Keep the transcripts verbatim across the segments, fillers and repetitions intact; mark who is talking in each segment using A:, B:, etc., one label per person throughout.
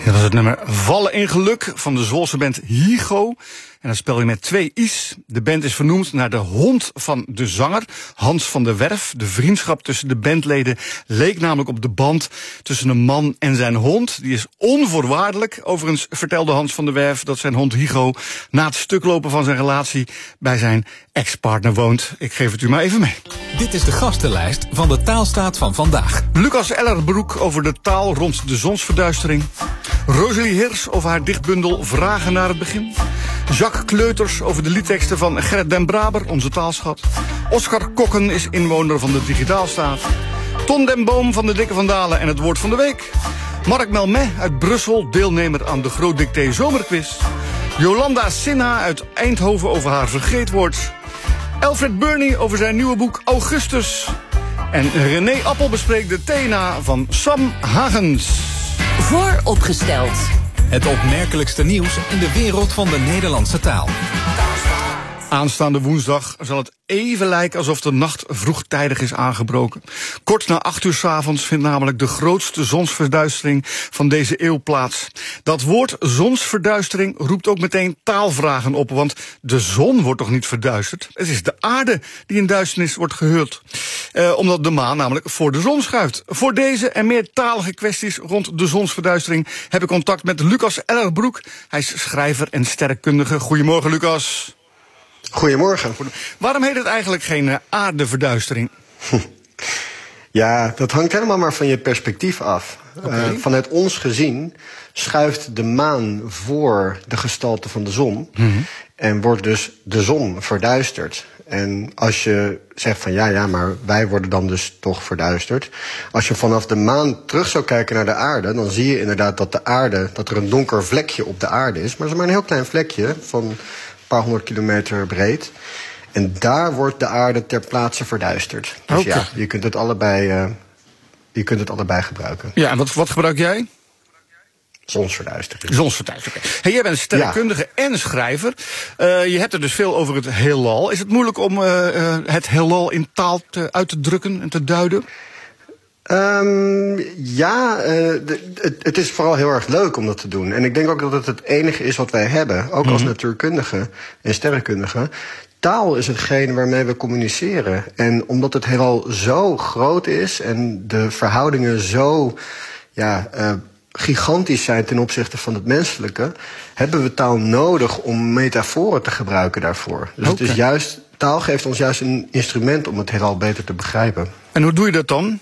A: Dat was het nummer Vallen in Geluk van de Zwolse band Higo. En dan speel je met twee i's. De band is vernoemd naar de hond van de zanger, Hans van der Werf. De vriendschap tussen de bandleden leek namelijk op de band tussen een man en zijn hond. Die is onvoorwaardelijk. Overigens vertelde Hans van der Werf dat zijn hond Higo na het stuklopen van zijn relatie bij zijn ex-partner woont. Ik geef het u maar even mee.
B: Dit is de gastenlijst van de Taalstaat van vandaag.
A: Lucas Ellerbroek over de taal rond de zonsverduistering. Rosalie Hirs over haar dichtbundel Vragen naar het begin. Jacques Kleuters over de liedteksten van Gerrit den Braber, onze taalschat. Oscar Kokken is inwoner van de Digitaalstaat. Ton den Boom van de Dikke van Dalen en het woord van de week. Mark Melmet uit Brussel, deelnemer aan de Groot Dicté Zomerquiz. Jolanda Sinha uit Eindhoven over haar vergeetwoord. Alfred Burney over zijn nieuwe boek Augustus. En René Appel bespreekt de Thena van Sam Hagens.
C: Vooropgesteld.
B: Het opmerkelijkste nieuws in de wereld van de Nederlandse taal.
A: Aanstaande woensdag zal het even lijken alsof de nacht vroegtijdig is aangebroken. Kort na acht uur 's avonds vindt namelijk de grootste zonsverduistering van deze eeuw plaats. Dat woord zonsverduistering roept ook meteen taalvragen op, want de zon wordt toch niet verduisterd? Het is de aarde die in duisternis wordt gehuld. Eh, omdat de maan namelijk voor de zon schuift. Voor deze en meer talige kwesties rond de zonsverduistering heb ik contact met Lucas Ellerbroek. Hij is schrijver en sterrenkundige. Goedemorgen, Lucas.
D: Goedemorgen.
A: Waarom heet het eigenlijk geen uh, aardeverduistering?
D: Ja, dat hangt helemaal maar van je perspectief af. Okay. Uh, vanuit ons gezien schuift de maan voor de gestalte van de zon. Mm-hmm. En wordt dus de zon verduisterd. En als je zegt van ja, ja, maar wij worden dan dus toch verduisterd. Als je vanaf de maan terug zou kijken naar de aarde, dan zie je inderdaad dat de aarde, dat er een donker vlekje op de aarde is. Maar het is maar een heel klein vlekje van een paar honderd kilometer breed. En daar wordt de aarde ter plaatse verduisterd. Dus okay. ja, je kunt het allebei, uh, je kunt het allebei gebruiken.
A: Ja, en wat, wat gebruik jij?
D: Zonsverduistering.
A: Zonsverduistering. Hey, jij bent sterrenkundige ja. en schrijver. Uh, je hebt er dus veel over het heelal. Is het moeilijk om uh, uh, het heelal in taal te, uit te drukken en te duiden?
D: Um, ja, uh, de, het, het is vooral heel erg leuk om dat te doen. En ik denk ook dat het het enige is wat wij hebben, ook mm-hmm. als natuurkundige en sterrenkundige. Taal is hetgene waarmee we communiceren. En omdat het heelal zo groot is en de verhoudingen zo ja, uh, gigantisch zijn ten opzichte van het menselijke, hebben we taal nodig om metaforen te gebruiken daarvoor. Dus okay. het is juist, taal geeft ons juist een instrument om het heelal beter te begrijpen.
A: En hoe doe je dat dan?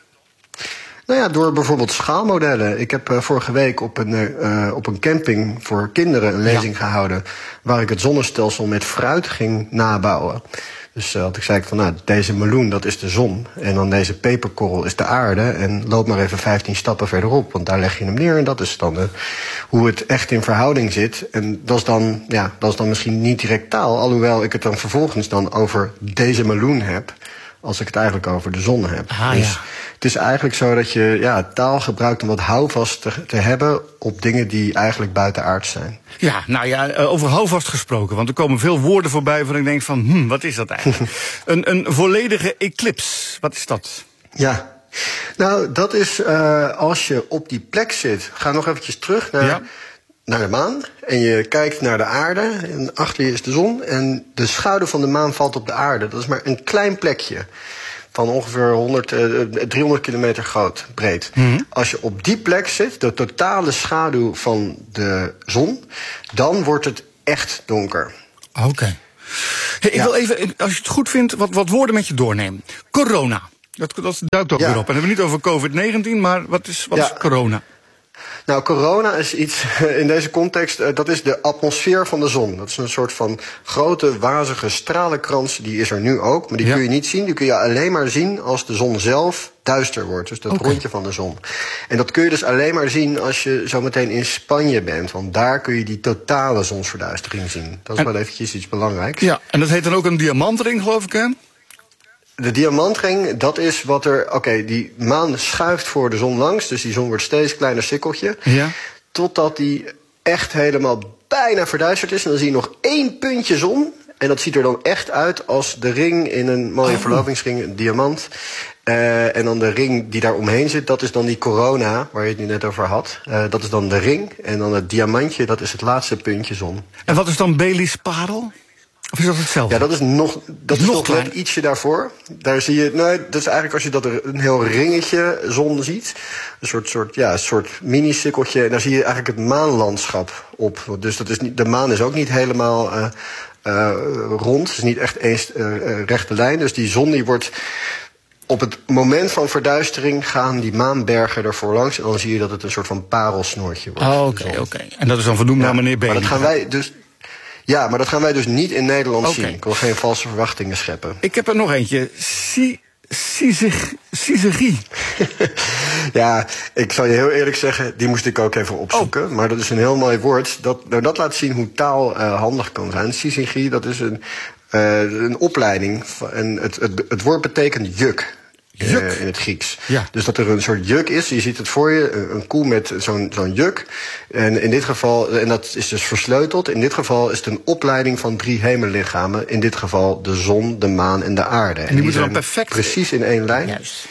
D: Nou ja, door bijvoorbeeld schaalmodellen. Ik heb uh, vorige week op een, uh, op een camping voor kinderen een lezing ja. gehouden, waar ik het zonnestelsel met fruit ging nabouwen. Dus uh, had ik zei ik van, nou, deze meloen, dat is de zon. En dan deze peperkorrel is de aarde. En loop maar even vijftien stappen verderop, want daar leg je hem neer. En dat is dan uh, hoe het echt in verhouding zit. En dat is dan, ja, dat is dan misschien niet direct taal, alhoewel ik het dan vervolgens dan over deze meloen heb, als ik het eigenlijk over de zon heb.
A: Ah,
D: dus
A: ja.
D: het is eigenlijk zo dat je ja, taal gebruikt om wat houvast te, te hebben op dingen die eigenlijk buitenaards zijn.
A: Ja, nou ja, over houvast gesproken, want er komen veel woorden voorbij waarvan ik denk van, hm, wat is dat eigenlijk? een, een volledige eclips, wat is dat?
D: Ja, nou, dat is uh, als je op die plek zit. Ga nog eventjes terug naar, ja. naar de maan en je kijkt naar de aarde. En achter je is de zon en de schaduw van de maan valt op de aarde. Dat is maar een klein plekje van ongeveer honderd, uh, driehonderd kilometer groot, breed. Mm-hmm. Als je op die plek zit, de totale schaduw van de zon, dan wordt het echt donker.
A: Oké. Okay. Hey, ik ja. wil even, als je het goed vindt, wat, wat woorden met je doornemen. Corona, dat, dat duikt ook ja. weer op. En dan hebben we niet over covid negentien, maar wat is, wat ja. is corona?
D: Nou, corona is iets, in deze context, uh, dat is de atmosfeer van de zon. Dat is een soort van grote, wazige stralenkrans, die is er nu ook. Maar die ja. kun je niet zien, die kun je alleen maar zien als de zon zelf duister wordt. Dus dat okay. rondje van de zon. En dat kun je dus alleen maar zien als je zometeen in Spanje bent. Want daar kun je die totale zonsverduistering zien. Dat is en, wel eventjes iets belangrijks.
A: Ja, en dat heet dan ook een diamantring, geloof ik, hè?
D: De diamantring, dat is wat er... Oké, okay, die maan schuift voor de zon langs. Dus die zon wordt steeds kleiner sikkeltje. Ja. Totdat die echt helemaal bijna verduisterd is. En dan zie je nog één puntje zon. En dat ziet er dan echt uit als de ring in een mooie oh. verlovingsring, een diamant. Uh, en dan de ring die daar omheen zit, dat is dan die corona, waar je het nu net over had. Uh, dat is dan de ring. En dan het diamantje, dat is het laatste puntje zon.
A: En wat is dan Baileys parel? Of is dat hetzelfde?
D: Ja, dat is nog, dat is nog net ietsje daarvoor. Daar zie je, nee, dat is eigenlijk als je dat er een heel ringetje zon ziet. Een soort, soort, ja, een soort mini-sikkeltje. En daar zie je eigenlijk het maanlandschap op. Dus dat is niet, de maan is ook niet helemaal uh, uh, rond. Het is niet echt eens uh, uh, rechte lijn. Dus die zon die wordt... Op het moment van verduistering gaan die maanbergen ervoor langs. En dan zie je dat het een soort van parelsnoortje wordt.
A: Oh, oké, oké. Okay. En dat is dan vernoemd ja, naar meneer Bailey.
D: Maar dat gaan wij dus... Ja, maar dat gaan wij dus niet in Nederland okay. zien. Ik wil geen valse verwachtingen scheppen.
A: Ik heb er nog eentje. Syzygie.
D: Ja, ik zal je heel eerlijk zeggen, die moest ik ook even opzoeken. Oh. Maar dat is een heel mooi woord. Dat, nou, dat laat zien hoe taal uh, handig kan zijn. Syzygie, dat is een, uh, een opleiding. En het, het, het woord betekent juk. Uh, in het Grieks. Ja. Dus dat er een soort juk is. Je ziet het voor je, een koe met zo'n zo'n juk. En in dit geval, en dat is dus versleuteld. In dit geval is het een opleiding van drie hemellichamen. In dit geval de zon, de maan en de aarde.
A: En die, en die moeten dan perfect...
D: precies in één lijn.
A: Juist.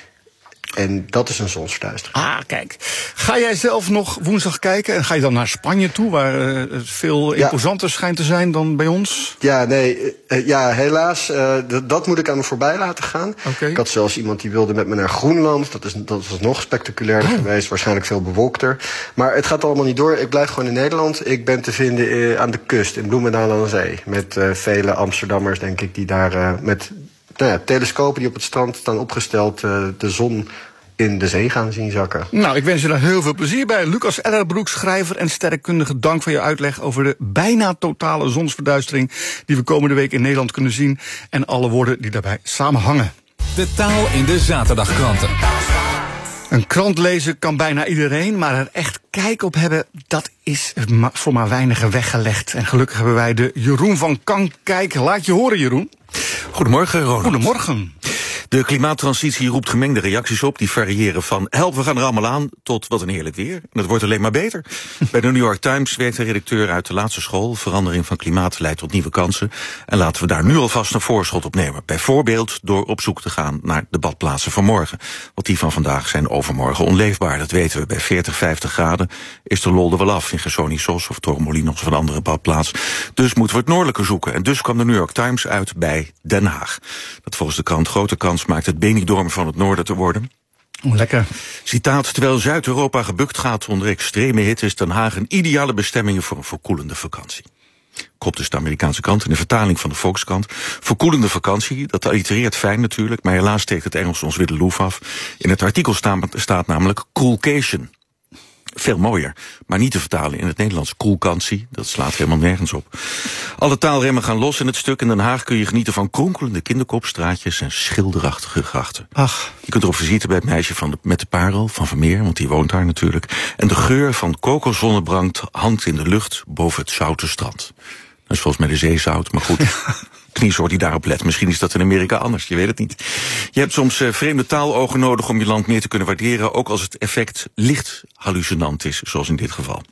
D: En dat is een zonsverduistering.
A: Ah, kijk. Ga jij zelf nog woensdag kijken? En ga je dan naar Spanje toe, waar uh, het veel imposanter ja. schijnt te zijn dan bij ons?
D: Ja, nee. Uh, ja, helaas. Uh, d- dat moet ik aan me voorbij laten gaan.
A: Okay.
D: Ik had zelfs iemand die wilde met me naar Groenland. Dat, is, dat was nog spectaculairder oh. geweest. Waarschijnlijk veel bewolkter. Maar het gaat allemaal niet door. Ik blijf gewoon in Nederland. Ik ben te vinden uh, aan de kust, in Bloemendaal aan de Zee. Met uh, vele Amsterdammers, denk ik, die daar uh, met... Nou ja, telescopen die op het strand staan opgesteld, uh, de zon in de zee gaan zien zakken.
A: Nou, ik wens je daar heel veel plezier bij. Lucas Ellerbroek, schrijver en sterrenkundige, dank voor je uitleg over de bijna totale zonsverduistering die we komende week in Nederland kunnen zien en alle woorden die daarbij samenhangen.
B: De taal in de zaterdagkranten.
A: Een krant lezen kan bijna iedereen, maar er echt kijk op hebben, dat is voor maar weinigen weggelegd. En gelukkig hebben wij de Jeroen van Kank Kijk. Laat je horen, Jeroen.
E: Goedemorgen, Ronald.
A: Goedemorgen.
E: De klimaattransitie roept gemengde reacties op. Die variëren van help, we gaan er allemaal aan, tot wat een heerlijk weer. En het wordt alleen maar beter. Bij de New York Times werkt een redacteur uit de laatste school. Verandering van klimaat leidt tot nieuwe kansen. En laten we daar nu alvast een voorschot op nemen. Bijvoorbeeld door op zoek te gaan naar de badplaatsen van morgen. Want die van vandaag zijn overmorgen onleefbaar. Dat weten we. Bij veertig, vijftig graden is de lol er wel af. In Gersonisos of Torremolinos of een andere badplaats. Dus moeten we het noordelijke zoeken. En dus kwam de New York Times uit bij Den Haag. Dat volgens de krant grote kans maakt het Benidorm van het noorden te worden.
A: Oh, lekker.
E: Citaat, terwijl Zuid-Europa gebukt gaat onder extreme hitte is Den Haag een ideale bestemming voor een verkoelende vakantie. Kopt dus de Amerikaanse krant in de vertaling van de Volkskrant. Verkoelende vakantie, dat allitereert fijn natuurlijk, maar helaas steekt het Engels ons weer de loef af. In het artikel staat, staat namelijk coolcation. Veel mooier, maar niet te vertalen in het Nederlands. Koelkantie, dat slaat helemaal nergens op. Alle taalremmen gaan los in het stuk. In Den Haag kun je genieten van kronkelende kinderkopstraatjes en schilderachtige grachten.
A: Ach.
E: Je kunt erop visite bij het meisje van de, met de parel, van Vermeer, want die woont daar natuurlijk. En de geur van kokoszonnebrand hangt in de lucht boven het zoute strand. Dat is volgens mij de zeezout, maar goed. Kniesoort die daarop let. Misschien is dat in Amerika anders, je weet het niet. Je hebt soms uh, vreemde taalogen nodig om je land meer te kunnen waarderen, ook als het effect licht hallucinant is, zoals in dit geval.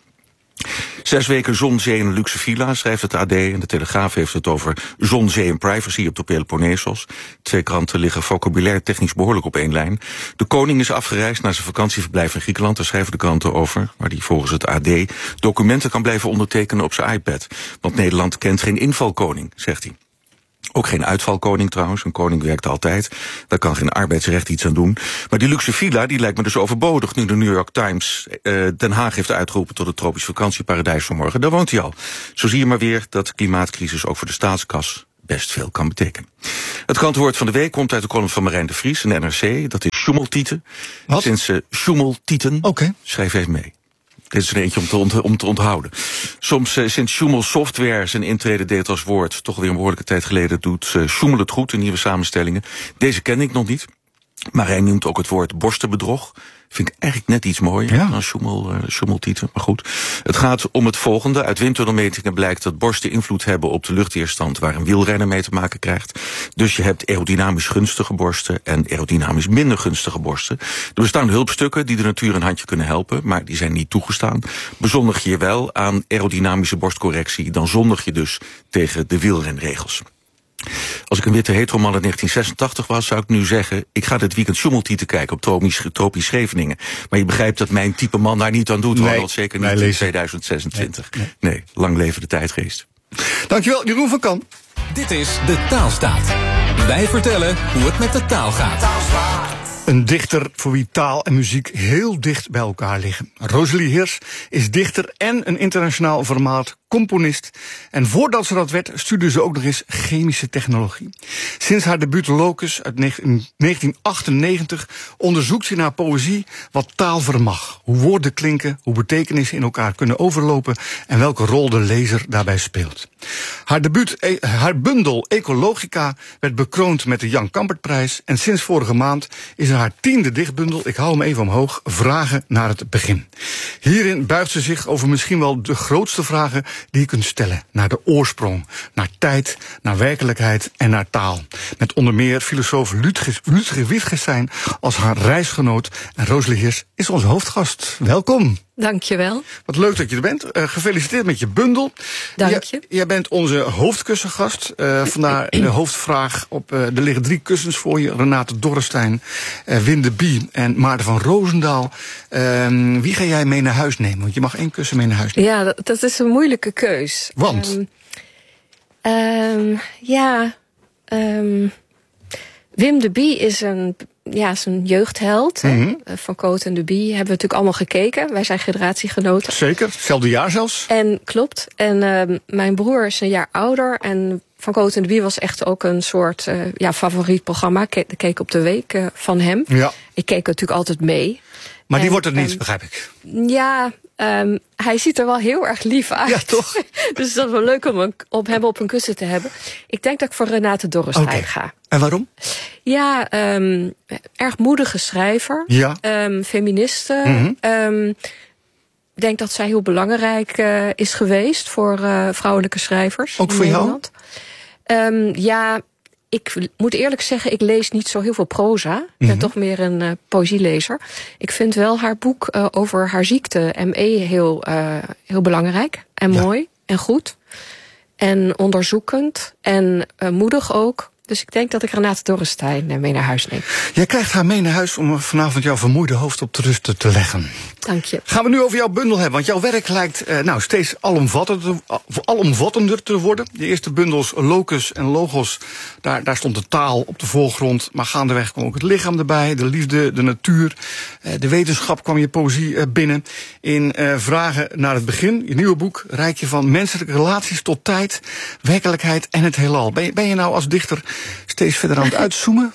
E: Zes weken zon, zee en een luxe villa, schrijft het A D. En de Telegraaf heeft het over zon, zee en privacy op de Peloponnesos. Twee kranten liggen vocabulair technisch behoorlijk op één lijn. De koning is afgereisd naar zijn vakantieverblijf in Griekenland. Daar schrijven de kranten over, waar hij volgens het A D documenten kan blijven ondertekenen op zijn iPad. Want Nederland kent geen invalkoning, zegt hij. Ook geen uitvalkoning trouwens, een koning werkt altijd. Daar kan geen arbeidsrecht iets aan doen. Maar die luxe villa die lijkt me dus overbodig nu de New York Times uh, Den Haag heeft uitgeroepen tot het tropisch vakantieparadijs van morgen. Daar woont hij al. Zo zie je maar weer dat de klimaatcrisis ook voor de staatskas best veel kan betekenen. Het krantenwoord van de week komt uit de column van Marijn de Vries in N R C. Dat is Schummeltieten.
A: Wat?
E: Sinds uh, Schummeltieten.
A: Oké. Okay.
E: Schrijf even mee. Dit is er eentje om te, ont- om te onthouden. Soms uh, sinds Schumel Software zijn intrede deed als woord, toch weer een behoorlijke tijd geleden, doet uh, Schumel het goed in nieuwe samenstellingen. Deze ken ik nog niet. Maar hij noemt ook het woord borstenbedrog. Vind ik eigenlijk net iets mooier
A: Ja.
E: dan Schummel, uh, Schummeltieten. Maar goed. Het gaat om het volgende. Uit windtunnelmetingen blijkt dat borsten invloed hebben op de luchtweerstand waar een wielrenner mee te maken krijgt. Dus je hebt aerodynamisch gunstige borsten en aerodynamisch minder gunstige borsten. Er bestaan hulpstukken die de natuur een handje kunnen helpen, maar die zijn niet toegestaan. Bezondig je wel aan aerodynamische borstcorrectie, dan zondig je dus tegen de wielrenregels. Als ik een witte heteroman in negentien zesentachtig was, zou ik nu zeggen, ik ga dit weekend Schummeltieten kijken op tropisch, tropisch Scheveningen. Maar je begrijpt dat mijn type man daar niet aan doet,
A: Nee,
E: Ronald, zeker niet
A: wij
E: in
A: lezen.
E: tweeduizend zesentwintig.
A: Nee,
E: Nee,
A: nee.
E: lang leven de tijdgeest.
A: Dankjewel, Jeroen van Kan.
B: Dit is De Taalstaat. Wij vertellen hoe het met de taal gaat.
A: Een dichter voor wie taal en muziek heel dicht bij elkaar liggen. Rosalie Hirs is dichter en een internationaal vermaard componist. En voordat ze dat werd, studeerde ze ook nog eens chemische technologie. Sinds haar debuut Locus uit negentien achtennegentig onderzoekt ze naar poëzie wat taal vermag. Hoe woorden klinken, hoe betekenissen in elkaar kunnen overlopen en welke rol de lezer daarbij speelt. Haar debuut, haar bundel Ecologica werd bekroond met de Jan Kampertprijs. En sinds vorige maand is er haar tiende dichtbundel, ik hou hem even omhoog, Vragen naar het begin. Hierin buigt ze zich over misschien wel de grootste vragen die je kunt stellen. Naar de oorsprong, naar tijd, naar werkelijkheid en naar taal. Met onder meer filosoof Ludwig, Ludwig Wittgenstein als haar reisgenoot. En Rosalie Hirs is onze hoofdgast. Welkom.
F: Dankjewel.
A: Wat leuk dat je er bent. Uh, gefeliciteerd met je bundel.
F: Dank je.
A: Jij bent onze hoofdkussengast. Uh, vandaar de hoofdvraag. Op, uh, er liggen drie kussens voor je. Renate Dorrestein, uh, Wim de Bie en Maarten van Roosendaal. Uh, wie ga jij mee naar huis nemen? Want je mag één kussen mee naar huis nemen.
F: Ja, dat, dat is een moeilijke keus.
A: Want?
F: Um, um, ja, um, Wim de Bie is een... Ja, is een jeugdheld. Mm-hmm. Van Cote en de Bie hebben we natuurlijk allemaal gekeken. Wij zijn generatiegenoten.
A: Zeker, hetzelfde jaar zelfs.
F: En klopt. En uh, mijn broer is een jaar ouder. En Van Cote en de Bie was echt ook een soort uh, ja, favoriet programma. Ik keek op de week uh, van hem.
A: Ja.
F: Ik keek natuurlijk altijd mee.
A: Maar die
F: en,
A: wordt het niet,
F: en,
A: begrijp ik.
F: Ja, um, hij ziet er wel heel erg lief uit.
A: Ja, toch?
F: Dus dat is wel leuk om, een, om hem op een kussen te hebben. Ik denk dat ik voor Renate Dorrestein
A: okay.
F: ga.
A: En waarom?
F: Ja, um, erg moedige schrijver.
A: Ja.
F: Um, feministe.
A: Mm-hmm.
F: Um, ik denk dat zij heel belangrijk uh, is geweest voor uh, vrouwelijke schrijvers.
A: Ook
F: in
A: voor
F: Nederland. jou? Um, ja, ik moet eerlijk zeggen, ik lees niet zo heel veel proza. Ik ben mm-hmm. toch meer een uh, poëzielezer. Ik vind wel haar boek uh, over haar ziekte, M E, heel, uh, heel belangrijk. En ja. mooi en goed. En onderzoekend. En uh, moedig ook. Dus ik denk dat ik Renate Dorrestein mee naar huis neem.
A: Jij krijgt haar mee naar huis om vanavond jouw vermoeide hoofd op de rust te leggen.
F: Dank je.
A: Gaan we nu over jouw bundel hebben, want jouw werk lijkt uh, nou, steeds alomvattender, alomvattender te worden. De eerste bundels Locus en Logos, daar, daar stond de taal op de voorgrond. Maar gaandeweg kwam ook het lichaam erbij, de liefde, de natuur. Uh, de wetenschap kwam je poëzie uh, binnen. In uh, Vragen naar het begin, je nieuwe boek, reik je van menselijke relaties tot tijd, werkelijkheid en het heelal. Ben je, ben je nou als dichter steeds verder aan het uitzoomen?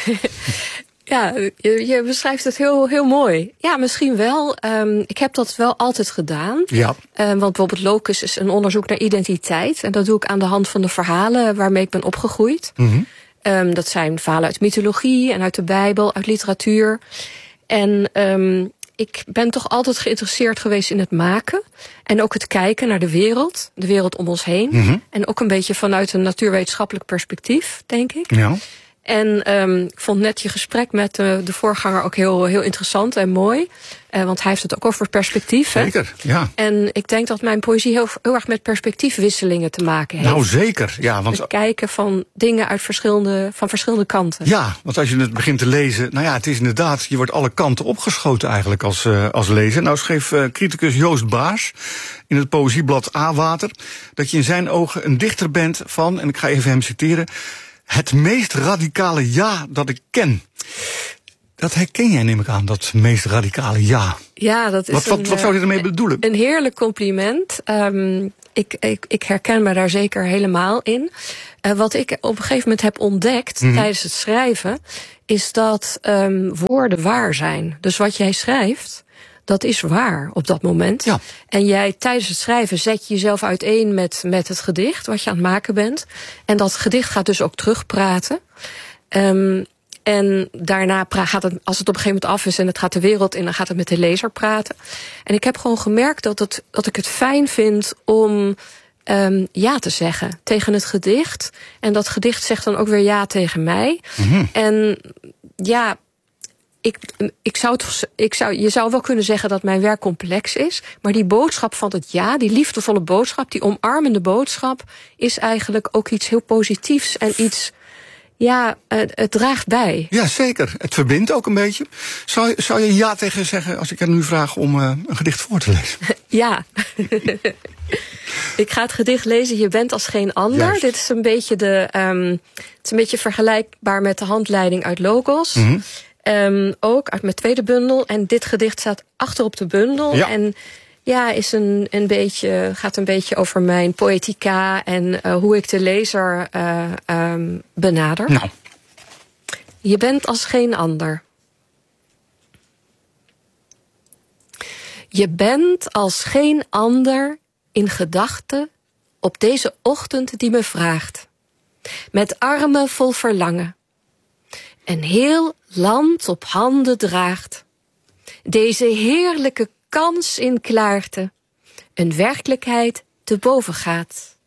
F: Ja, je, je beschrijft het heel, heel mooi. Ja, misschien wel. Um, ik heb dat wel altijd gedaan.
A: Ja.
F: Um, want bijvoorbeeld Locus is een onderzoek naar identiteit. En dat doe ik aan de hand van de verhalen waarmee ik ben opgegroeid. Mm-hmm. Um, dat zijn verhalen uit mythologie en uit de Bijbel, uit literatuur. En um, ik ben toch altijd geïnteresseerd geweest in het maken. En ook het kijken naar de wereld. De wereld om ons heen. Mm-hmm. En ook een beetje vanuit een natuurwetenschappelijk perspectief, denk ik.
A: Ja.
F: En um, ik vond net je gesprek met uh, de voorganger ook heel, heel interessant en mooi. Uh, want hij heeft het ook over perspectief.
A: Zeker,
F: hè?
A: ja.
F: En ik denk dat mijn poëzie heel, heel erg met perspectiefwisselingen te maken heeft.
A: Nou, zeker. Ja, want
F: het kijken van dingen uit verschillende, van verschillende kanten.
A: Ja, want als je het begint te lezen, nou ja, het is inderdaad, je wordt alle kanten opgeschoten eigenlijk als, uh, als lezer. Nou schreef uh, criticus Joost Baars in het poëzieblad A-Water dat je in zijn ogen een dichter bent van, en ik ga even hem citeren, het meest radicale ja dat ik ken. Dat herken jij, neem ik aan, dat meest radicale ja.
F: Ja, dat is
A: wat, wat,
F: een,
A: wat zou je ermee bedoelen?
F: Een heerlijk compliment. Um, ik, ik, ik herken me daar zeker helemaal in. Uh, wat ik op een gegeven moment heb ontdekt mm-hmm. tijdens het schrijven, is dat um, woorden waar zijn. Dus wat jij schrijft, dat is waar op dat moment.
A: Ja.
F: En jij tijdens het schrijven zet je jezelf uiteen met, met het gedicht wat je aan het maken bent. En dat gedicht gaat dus ook terugpraten. Um, En daarna gaat het, als het op een gegeven moment af is en het gaat de wereld in, dan gaat het met de lezer praten. En ik heb gewoon gemerkt dat, het, dat ik het fijn vind om um, ja te zeggen tegen het gedicht. En dat gedicht zegt dan ook weer ja tegen mij. Mm-hmm. En ja, ik, ik zou het, ik zou, je zou wel kunnen zeggen dat mijn werk complex is. Maar die boodschap van het ja, die liefdevolle boodschap, die omarmende boodschap, is eigenlijk ook iets heel positiefs en iets. Ja, het, het draagt bij.
A: Ja, zeker. Het verbindt ook een beetje. Zou, zou je ja tegen zeggen als ik er nu vraag om uh, een gedicht voor te lezen?
F: Ja. Ik ga het gedicht lezen. Je bent als geen ander.
A: Juist.
F: Dit is een beetje de, um, het is een beetje vergelijkbaar met de handleiding uit Logos. Mm-hmm. Um, ook uit mijn tweede bundel. En dit gedicht staat achter op de bundel.
A: Ja.
F: En ja, is een, een beetje, gaat een beetje over mijn poëtica en uh, hoe ik de lezer uh, um, benader.
A: Nou.
F: Je bent als geen ander. Je bent als geen ander in gedachten op deze ochtend die me vraagt. Met armen vol verlangen. Een heel land op handen draagt. Deze heerlijke kans in klaarte, een werkelijkheid te boven gaat.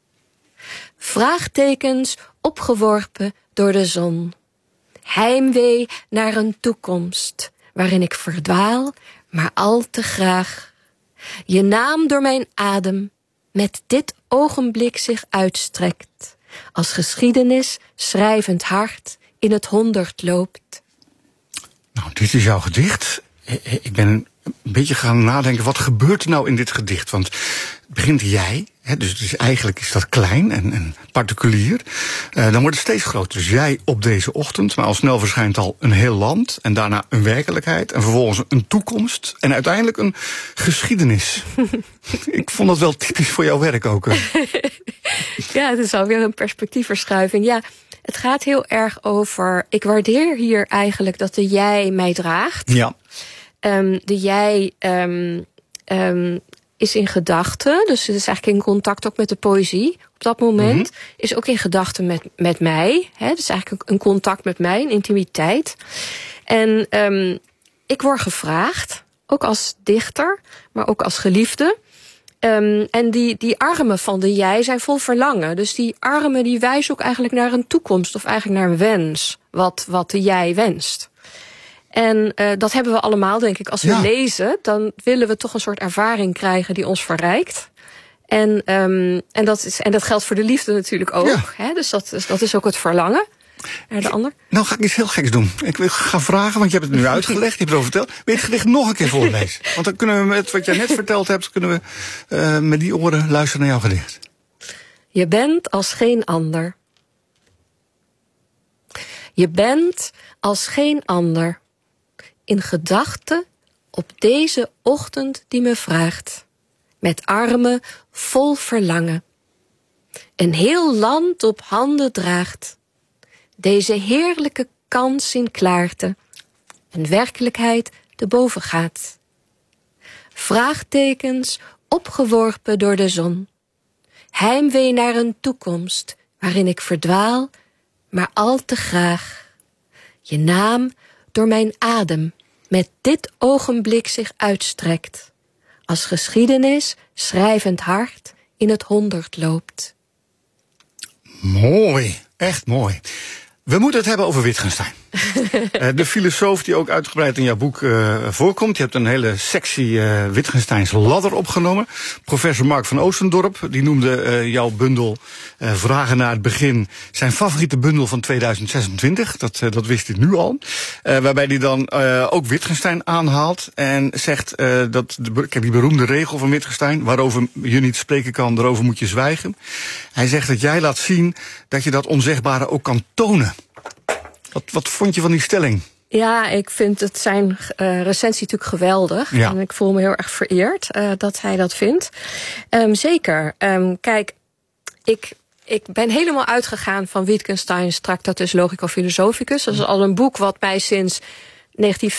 F: Vraagtekens opgeworpen door de zon. Heimwee naar een toekomst, waarin ik verdwaal, maar al te graag. Je naam door mijn adem, met dit ogenblik zich uitstrekt. Als geschiedenis, schrijvend hart, in het honderd loopt.
A: Nou, dit is jouw gedicht. Ik ben een beetje gaan nadenken, wat gebeurt er nou in dit gedicht? Want het begint jij, hè, dus, dus eigenlijk is dat klein en, en particulier. Uh, dan wordt het steeds groter. Dus jij op deze ochtend, maar al snel verschijnt al een heel land. En daarna een werkelijkheid. En vervolgens een toekomst. En uiteindelijk een geschiedenis. Ik vond dat wel typisch voor jouw werk ook.
F: Ja, het is alweer een perspectiefverschuiving. Ja, het gaat heel erg over. Ik waardeer hier eigenlijk dat de jij mij draagt.
A: Ja.
F: Um, de jij um, um, is in gedachten, dus het is eigenlijk in contact ook met de poëzie op dat moment. Mm-hmm. Is ook in gedachten met, met mij. Hè, dus eigenlijk een contact met mij, een intimiteit. En um, ik word gevraagd, ook als dichter, maar ook als geliefde. Um, en die, die armen van de jij zijn vol verlangen. Dus die armen die wijzen ook eigenlijk naar een toekomst, of eigenlijk naar een wens, wat, wat de jij wenst. En uh, dat hebben we allemaal, denk ik. Als we ja. lezen, dan willen we toch een soort ervaring krijgen die ons verrijkt. En, um, en, dat, is, en dat geldt voor de liefde natuurlijk ook. Ja. Hè? Dus dat, dat is ook het verlangen naar de ander.
A: Nou ga ik iets heel geks doen. Ik wil gaan vragen, want je hebt het nu uitgelegd, je hebt het over verteld. Wil je het gedicht nog een keer voorlezen? Want dan kunnen we met wat jij net verteld hebt, kunnen we uh, met die oren luisteren naar jouw gedicht.
F: Je bent als geen ander. Je bent als geen ander. In gedachten op deze ochtend die me vraagt. Met armen vol verlangen. Een heel land op handen draagt. Deze heerlijke kans in klaarte. Een werkelijkheid te boven gaat. Vraagtekens opgeworpen door de zon. Heimwee naar een toekomst waarin ik verdwaal, maar al te graag. Je naam door mijn adem met dit ogenblik zich uitstrekt. Als geschiedenis, schrijvend hart, in het honderd loopt.
A: Mooi, echt mooi. We moeten het hebben over Wittgenstein. De filosoof die ook uitgebreid in jouw boek uh, voorkomt. Je hebt een hele sectie uh, Wittgensteins ladder opgenomen. Professor Mark van Oostendorp die noemde uh, jouw bundel uh, Vragen naar het begin zijn favoriete bundel van tweeduizend zesentwintig. Dat, uh, dat wist hij nu al. Uh, waarbij hij dan uh, ook Wittgenstein aanhaalt en zegt uh, dat de, kijk, die beroemde regel van Wittgenstein, waarover je niet spreken kan, daarover moet je zwijgen. Hij zegt dat jij laat zien dat je dat onzegbare ook kan tonen. Wat, wat vond je van die stelling?
F: Ja, ik vind het zijn uh, recensie natuurlijk geweldig. Ja. En ik voel me heel erg vereerd uh, dat hij dat vindt. Um, zeker. Um, kijk, ik, ik ben helemaal uitgegaan van Wittgenstein's Tractatus Logico Philosophicus. Dat is al een boek wat mij sinds negentien